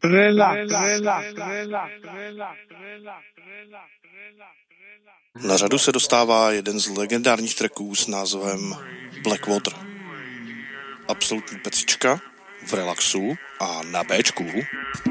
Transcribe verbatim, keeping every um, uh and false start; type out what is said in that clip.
Na řadu se dostává jeden z legendárních tracků s názvem Blackwater. Absolutní pecička v relaxu a na béčku.